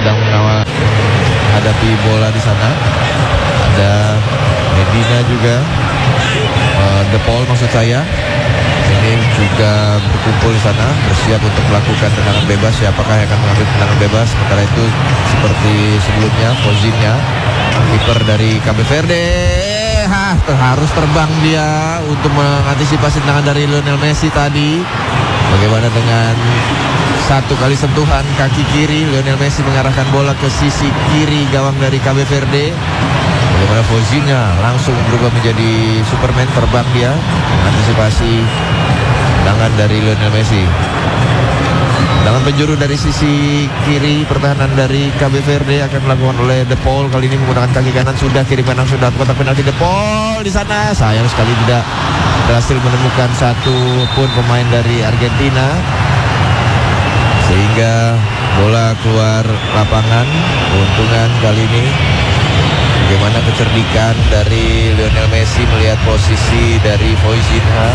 sedang menghadapi bola di sana. Ada Medina juga, De Paul maksud saya. Ini juga berkumpul di sana, bersiap untuk melakukan tendangan bebas. Siapakah yang akan mengambil tendangan bebas? Sementara itu seperti sebelumnya, Fozinha, kiper dari KB Verde, harus terbang dia untuk mengantisipasi tendangan dari Lionel Messi tadi. Bagaimana dengan satu kali sentuhan kaki kiri, Lionel Messi mengarahkan bola ke sisi kiri gawang dari KB Verde. Bagaimana Fozinha langsung berubah menjadi Superman, terbang dia mengantisipasi tendangan dari Lionel Messi. Tendangan penjuru dari sisi kiri pertahanan dari KB Verde akan dilakukan oleh De Paul, kali ini menggunakan kaki kanan. Sudah kiri kanan, sudah kotak penalti De Paul di sana. Sayang sekali tidak berhasil menemukan satu pun pemain dari Argentina, sehingga bola keluar lapangan. Keuntungan kali ini. Bagaimana kecerdikan dari Lionel Messi melihat posisi dari Fozinha,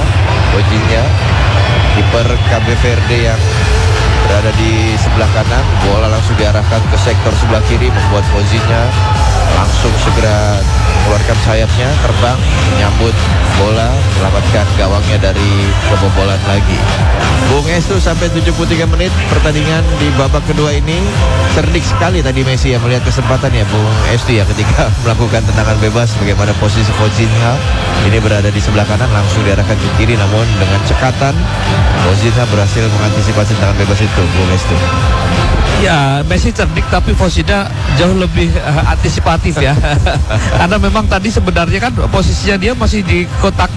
kiper KB Verde yang berada di sebelah kanan. Bola langsung diarahkan ke sektor sebelah kiri, membuat Fozinha langsung segera mengeluarkan sayapnya, terbang menyambut bola, menyelamatkan gawangnya dari kebobolan lagi. Bung Estu, sampai 73 menit pertandingan di babak kedua ini. Cerdik sekali tadi Messi yang melihat kesempatan ya Bung Estu ya, ketika melakukan tendangan bebas. Bagaimana posisi Fozinha ini berada di sebelah kanan, langsung diarahkan ke kiri, namun dengan cekatan Fozinha berhasil mengantisipasi tendangan bebas itu, Bung Estu. Ya, Messi cerdik tapi Fozinha jauh lebih antisipatif ya. Karena memang tadi sebenarnya kan posisinya dia masih di kotak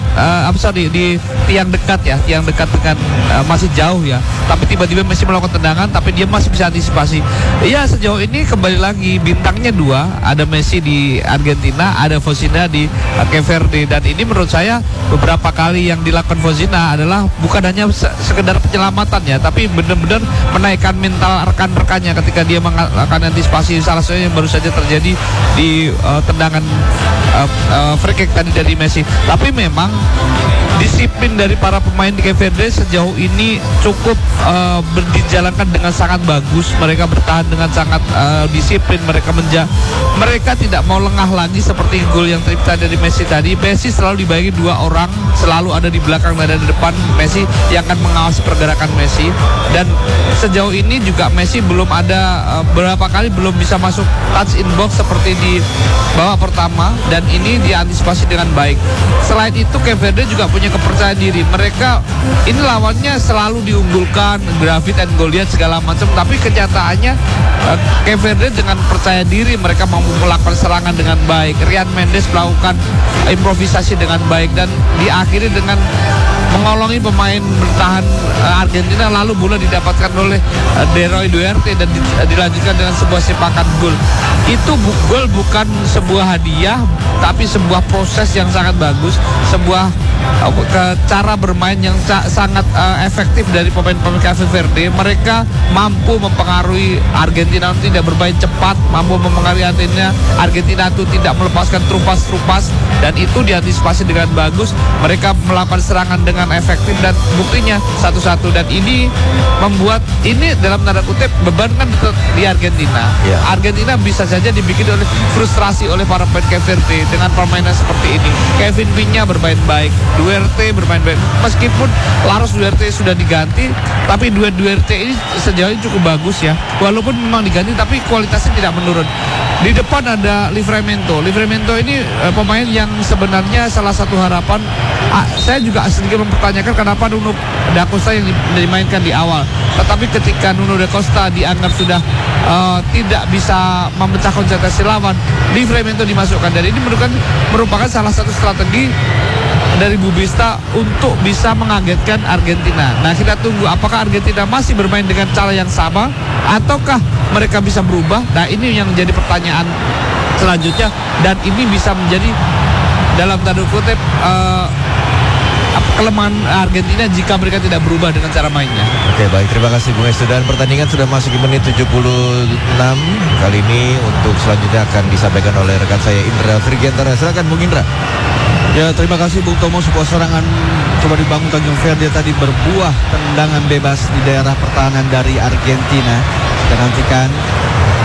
di tiang dekat ya, tiang dekat dengan masih jauh ya. Tapi tiba-tiba Messi melakukan tendangan, tapi dia masih bisa antisipasi. Ya, sejauh ini kembali lagi bintangnya dua, ada Messi di Argentina, ada Fozinha di Cape Verde. Dan ini menurut saya beberapa kali yang dilakukan Fozinha adalah bukan hanya sekedar penyelamatan ya, tapi benar-benar menaikkan mental rekan-rekannya ketika dia akan antisipasi. Salah satunya yang baru saja terjadi di tendangan free kick tadi dari Messi. Tapi memang disiplin dari para pemain di Cape Verde sejauh ini cukup dijalankan dengan sangat bagus. Mereka bertahan dengan sangat disiplin. Mereka tidak mau lengah lagi seperti gol yang tercipta dari Messi tadi. Messi selalu dibayangi dua orang, selalu ada di belakang dan di depan Messi yang akan mengawasi pergerakan Messi. Dan sejauh ini juga Messi belum ada berapa kali belum bisa masuk touch in box seperti di babak pertama, dan ini diantisipasi dengan baik. Selain itu Cape Verde juga punya kepercayaan diri. Mereka ini lawannya selalu diunggulkan, Gravit and Goliath segala macam, tapi kenyataannya Cape Verde dengan percaya diri mereka mampu melakukan serangan dengan baik. Ryan Mendes melakukan improvisasi dengan baik dan diakhiri dengan mengolongi pemain bertahan Argentina, lalu bola didapatkan oleh De Roy Duarte dan dilanjutkan dengan sebuah sepakan gol. Itu gol bukan sebuah hadiah, tapi sebuah proses yang sangat bagus, sebuah cara bermain yang sangat efektif dari pemain-pemain Cape Verde. Mereka mampu mempengaruhi Argentina untuk tidak bermain cepat, mampu mempengaruhi Argentina itu tidak melepaskan trupas-trupas, dan itu diantisipasi dengan bagus. Mereka melakukan serangan dengan efektif dan buktinya 1-1, dan ini membuat ini dalam tanda kutip beban kan di Argentina. Argentina bisa saja dibikin oleh frustrasi oleh para pemain Cape Verde dengan permainan seperti ini. Kevin Viña bermain baik, Duarte bermain baik. Meskipun Laros Duarte sudah diganti, tapi Duarte ini sejauh ini cukup bagus ya. Walaupun memang diganti, tapi kualitasnya tidak menurun. Di depan ada Livramento. Livramento ini pemain yang sebenarnya salah satu harapan. Saya juga sedikit mempertanyakan kenapa Nuno da Costa yang dimainkan di awal. Tetapi ketika Nuno da Costa dianggap sudah tidak bisa memecah konsentrasi lawan, Livramento dimasukkan. Dan ini merupakan salah satu strategi dari Bubista untuk bisa mengagetkan Argentina. Nah, kita tunggu apakah Argentina masih bermain dengan cara yang sama ataukah mereka bisa berubah. Nah, ini yang menjadi pertanyaan selanjutnya, dan ini bisa menjadi dalam tanda kutip kelemahan Argentina jika mereka tidak berubah dengan cara mainnya. Oke, baik, terima kasih Bung Estu. Dan pertandingan sudah masuk di menit 76 kali ini. Untuk selanjutnya akan disampaikan oleh rekan saya Indra Frigiantara. Silakan Bung Indra. Ya, terima kasih Bung Tomo. Sebuah serangan coba dibangun Tanjung Verde tadi berbuah tendangan bebas di daerah pertahanan dari Argentina. Kita nantikan